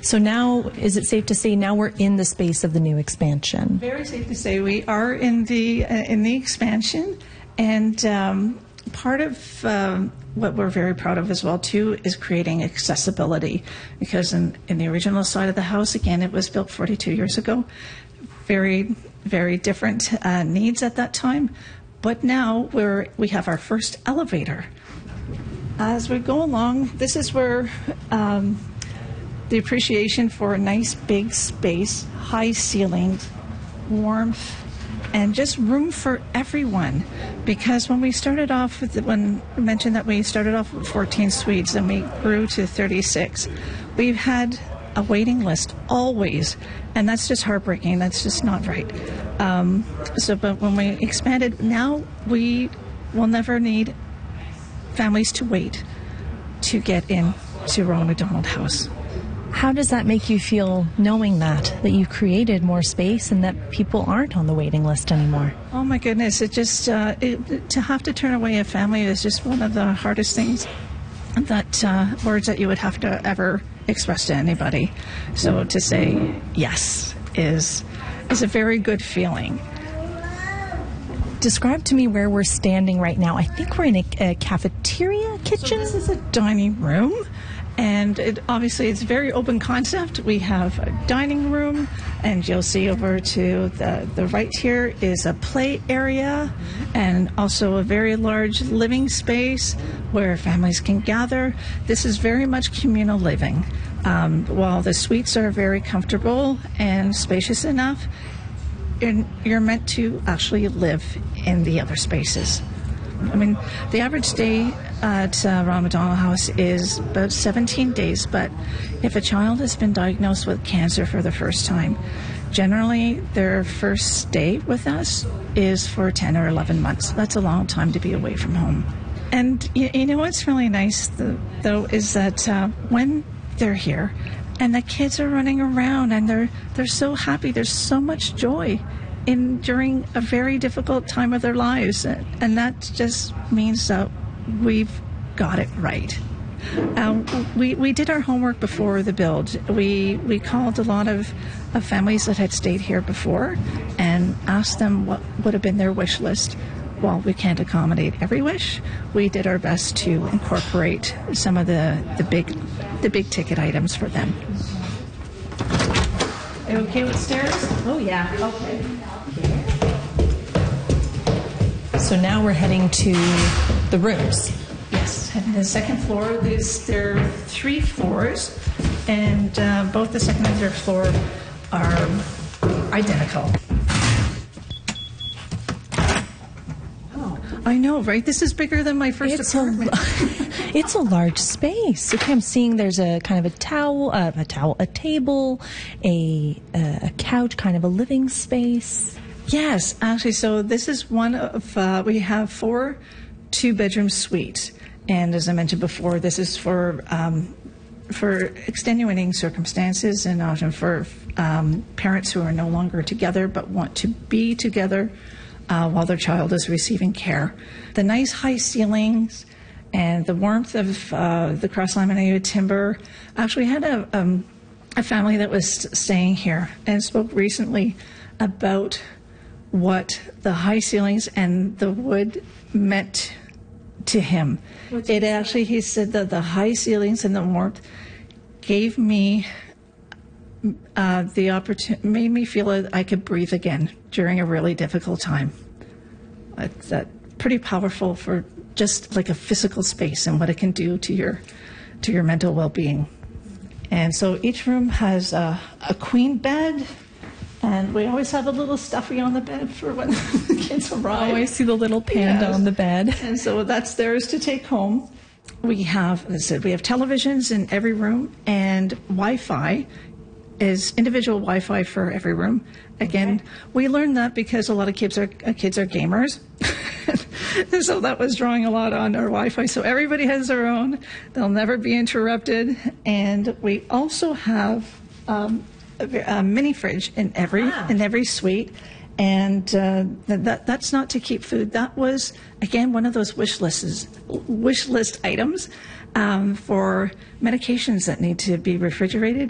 So now, is it safe to say now we're in the space of the new expansion? Very safe to say we are in the expansion, and part of what we're very proud of as well too is creating accessibility, because in the original side of the house, again, it was built 42 years ago, very, very different needs at that time, but now we have our first elevator. As we go along, this is where the appreciation for a nice big space, high ceilings, warmth, and just room for everyone. Because when we started off when I mentioned that we started off with 14 suites and we grew to 36, we've had a waiting list always, and that's just heartbreaking. That's just not right. But when we expanded, now we will never need families to wait to get in to Ronald McDonald House. How does that make you feel, knowing that you've created more space and that people aren't on the waiting list anymore? Oh my goodness, it just to have to turn away a family is just one of the hardest things, that words that you would have to ever express to anybody. So to say yes is a very good feeling. Describe to me where we're standing right now. I think we're in a cafeteria kitchen. So this is a dining room. And obviously it's very open concept. We have a dining room, and you'll see over to the right here is a play area, and also a very large living space where families can gather. This is very much communal living. While the suites are very comfortable and spacious enough, you're meant to actually live in the other spaces. I mean, the average stay at Ronald McDonald House is about 17 days, but if a child has been diagnosed with cancer for the first time, generally their first stay with us is for 10 or 11 months. That's a long time to be away from home. And you know what's really nice, though, is that when they're here and the kids are running around and they're so happy, there's so much joy during a very difficult time of their lives, and that just means that we've got it right. We did our homework before the build. We called a lot of families that had stayed here before and asked them what would have been their wish list. While we can't accommodate every wish, we did our best to incorporate some of the big ticket items for them. Are you okay with stairs? Oh, yeah. Okay. So now we're heading to the rooms. Yes, and the second floor, there are 3 floors, and both the second and third floor are identical. Oh, I know, right? This is bigger than my first apartment. It's a large space. Okay, I'm seeing there's a kind of a table, a couch, kind of a living space. Yes, actually, so this is one of, we have 4 2-bedroom suites. And as I mentioned before, this is for extenuating circumstances, and often for parents who are no longer together but want to be together while their child is receiving care. The nice high ceilings and the warmth of the cross-laminated timber. Actually, had a family that was staying here and spoke recently about what the high ceilings and the wood meant to him. He said that the high ceilings and the warmth gave me the opportunity, made me feel that I could breathe again during a really difficult time. It's pretty powerful for just like a physical space and what it can do to your mental well-being. And so each room has a queen bed. And we always have a little stuffy on the bed for when the kids arrive. Oh, I see the little panda on the bed. And so that's theirs to take home. We have, as I said, we have televisions in every room, and Wi-Fi is individual Wi-Fi for every room. Again, we learned that because a lot of kids are gamers. And so that was drawing a lot on our Wi-Fi. So everybody has their own. They'll never be interrupted. And we also have a mini fridge in every suite, and that's not to keep food. That was, again, one of those wish list items for medications that need to be refrigerated.